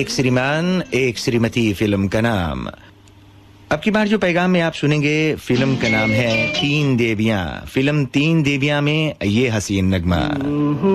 एक श्रीमान एक श्रीमती फिल्म का नाम। अब की बार जो पैगाम में आप सुनेंगे फिल्म का नाम है तीन देवियां। फिल्म तीन देवियां में ये हसीन नगमा।